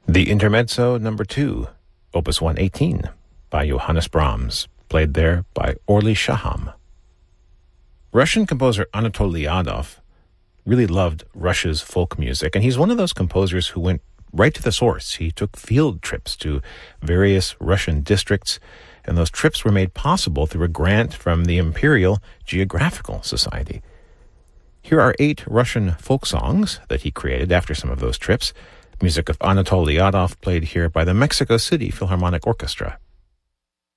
The Intermezzo number 2, Opus 118, by Johannes Brahms, played there by Orly Shaham. Russian composer Anatoly Lyadov really loved Russia's folk music, and he's one of those composers who went right to the source. He took field trips to various Russian districts, and those trips were made possible through a grant from the Imperial Geographical Society. Here are 8 Russian folk songs that he created after some of those trips. Music of Anatoly Lyadov, played here by the Mexico City Philharmonic Orchestra.